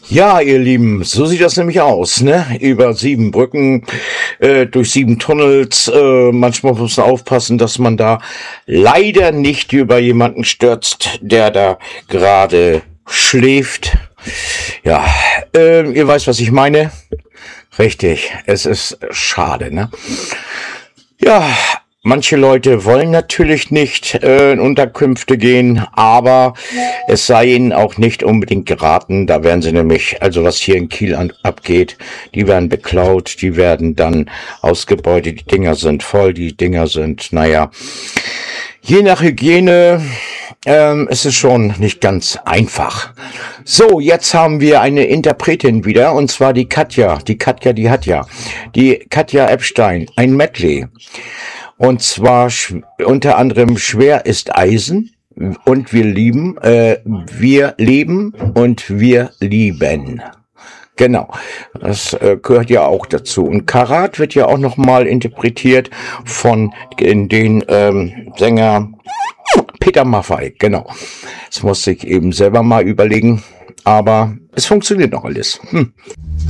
Ja, ihr Lieben, so sieht das nämlich aus, ne? Über 7 Brücken, durch 7 Tunnels. Manchmal muss man aufpassen, dass man da leider nicht über jemanden stürzt, der da gerade schläft. Ja, ihr weißt, was ich meine. Richtig, es ist schade, ne? Ja, manche Leute wollen natürlich nicht in Unterkünfte gehen, aber es sei ihnen auch nicht unbedingt geraten. Da werden sie nämlich, also was hier in Kiel abgeht, die werden beklaut, die werden dann ausgebeutet, die Dinger sind voll, die Dinger sind, naja, je nach Hygiene ist es schon nicht ganz einfach. So, jetzt haben wir eine Interpretin wieder, und zwar die Katja. Die Katja Epstein, ein Medley. Und zwar unter anderem Schwer ist Eisen und wir leben und wir lieben. Genau, das gehört ja auch dazu. Und Karat wird ja auch nochmal interpretiert von den Sänger Peter Maffay, genau. Das musste ich eben selber mal überlegen, aber es funktioniert noch alles.